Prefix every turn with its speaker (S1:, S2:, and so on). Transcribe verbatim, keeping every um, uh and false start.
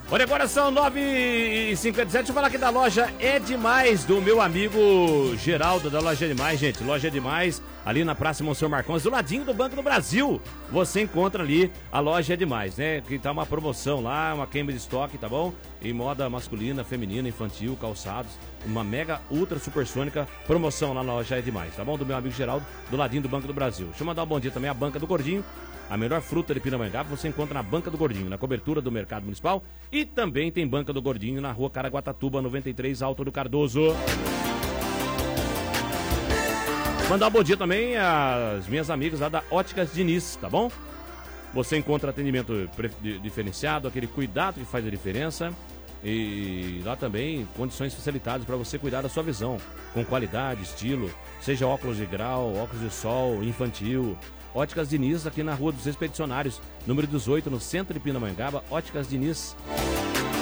S1: Olha, agora são nove e cinquenta e sete. Deixa eu falar aqui da loja É Demais, do meu amigo Geraldo, da loja É Demais, gente. Loja É Demais, ali na Praça Monsenhor Marcondes, do ladinho do Banco do Brasil. Você encontra ali a loja É Demais, né? Que tá uma promoção lá, uma queima de estoque, tá bom? Em moda masculina, feminina, infantil, calçados. Uma mega ultra supersônica promoção lá na loja É Demais, tá bom? Do meu amigo Geraldo, do ladinho do Banco do Brasil. Deixa eu mandar um bom dia também à Banca do Gordinho. A melhor fruta de Pindamonhangaba você encontra na Banca do Gordinho, na cobertura do Mercado Municipal. E também tem Banca do Gordinho na rua Caraguatatuba, noventa e três, Alto do Cardoso. Mandar um bom dia também às minhas amigas lá da Óticas Diniz, tá bom? Você encontra atendimento diferenciado, aquele cuidado que faz a diferença. E lá também condições facilitadas para você cuidar da sua visão, com qualidade, estilo, seja óculos de grau, óculos de sol, infantil. Óticas Diniz, aqui na Rua dos Expedicionários, número dezoito, no centro de Pindamonhangaba. Óticas Diniz.